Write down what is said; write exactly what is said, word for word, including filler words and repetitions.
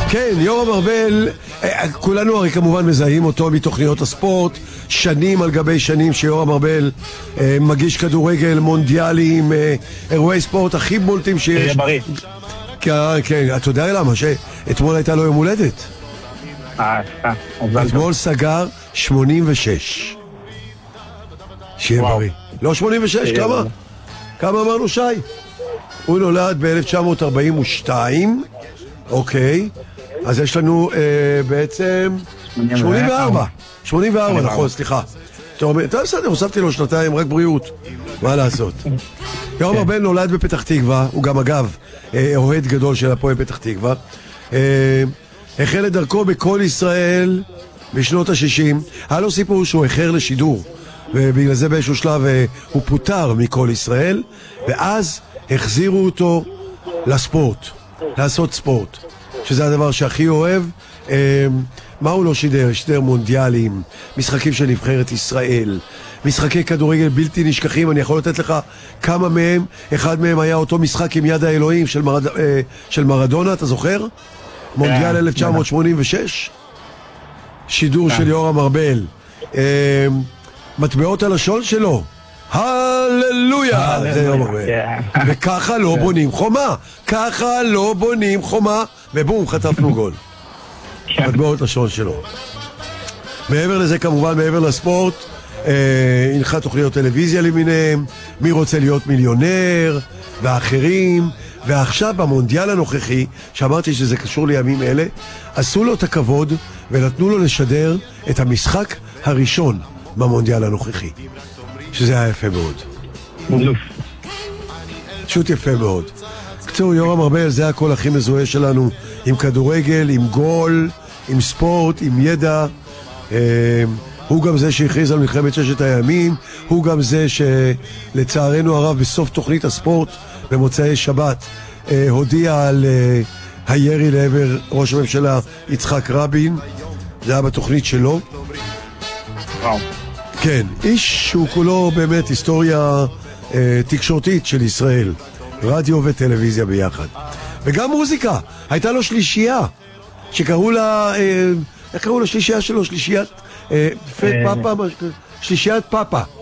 כן, יורם ארבל, כולנו הרי כמובן מזהים אותו מתוכניות הספורט, שנים על גבי שנים שיורם ארבל מגיש כדורגל מונדיאליים, אירועי ספורט הכי בולטים שיש. שיהיה בריא. כן, כן, אתה יודע למה? שאתמול הייתה לו יום הולדת. אה, סתם. אתמול סגר שמונים ושש. שיהיה בריא. לא שמונים ושש, כמה? כמה אמרנו שי? הוא נולד ב-אלף תשע מאות ארבעים ושתיים, אוקיי, אז יש לנו אה, בעצם שמונים וארבע, שמונים וארבע, נכון, סליחה. אתה בסדר, הוספתי לו שנתיים, רק בריאות, מה לעשות. יורם ארבל נולד בפתח תקווה, הוא גם אגב אה, אוהד גדול של הפועל פתח תקווה. אה, החל את דרכו בכל ישראל בשנות ה-שישים, היה לו סיפור שהוא החר לשידור, ובגלל זה באיזשהו שלב אה, הוא פוטר מכל ישראל, ואז החזירו אותו לספורט, לעשות ספורט, שזה הדבר שהכי אוהב. אה, מה הוא לא שידר? שידר מונדיאלים, משחקים של נבחרת ישראל, משחקי כדורגל בלתי נשכחים. אני יכול לתת לך כמה מהם. אחד מהם היה אותו משחק עם יד האלוהים של, מרד... אה, של מרדונה, אתה זוכר? מונדיאל אלף תשע מאות שמונים ושש, שידור של יורם ארבל. אה, מטבעות הלשון שלו, הללויה, זה יורם ארבל. וככה לא בונים חומה, ככה לא בונים חומה, ובום, חטפנו גול. מטבעות לשון שלו. מעבר לזה, כמובן, מעבר לספורט, אה, הנחה תוכניות טלוויזיה למיניהם, מי רוצה להיות מיליונר ואחרים. ועכשיו במונדיאל הנוכחי, שאמרתי שזה קשור לימים אלה, עשו לו את הכבוד ונתנו לו לשדר את המשחק הראשון במונדיאל הנוכחי, שזה היה יפה מאוד. פשוט יפה מאוד. קצור, יורם ארבל, זה הכל הכי מזוהה שלנו, עם כדורגל, עם גול, עם ספורט, עם ידע. אה, הוא גם זה שהכריז על מלחמת ששת הימים, הוא גם זה שלצערנו הרב בסוף תוכנית הספורט במוצאי שבת אה, הודיע על אה, הירי לעבר ראש הממשלה יצחק רבין. זה היה בתוכנית שלו. וואו. כן, איש שהוא כולו באמת היסטוריה אה, תקשורתית של ישראל, רדיו וטלוויזיה ביחד, וגם מוזיקה. הייתה לו שלישייה שקראו לה, אה, איך קראו לה שלישייה שלו? שלישיית אה, פט פאפה, שלישיית פאפה.